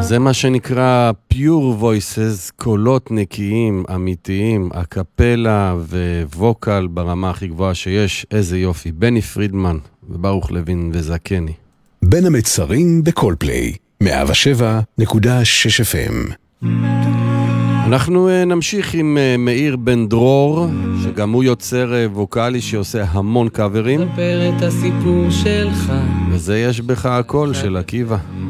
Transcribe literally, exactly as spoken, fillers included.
זה מה שנקרא Pure Voices, קולות נקיים, אמיתיים, הקפלה וווקל ברמה הכי גבוהה שיש. איזה יופי. בני פרידמן וברוך לוין וזקני. בין המצרים בכל פליי, מאה ושבע נקודה שש אף אם. אנחנו נמשיך עם מאיר בן דרור, שגם הוא יוצר ווקלי שעושה המון קאברים. ספר את הסיפור שלך. וזה יש בך הקול של עקיבא.